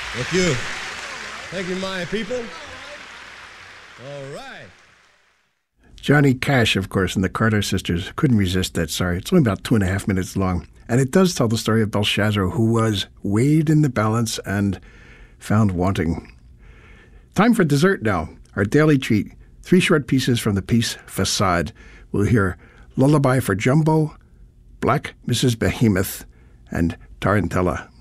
Thank you. Thank you, my people. All right. Johnny Cash, of course, and the Carter sisters couldn't resist that. Sorry, it's only about 2.5 minutes long. And it does tell the story of Belshazzar, who was weighed in the balance and found wanting. Time for dessert now. Our daily treat. 3 short pieces from the piece Facade. We'll hear Lullaby for Jumbo, Black Mrs. Behemoth, and Tarantella.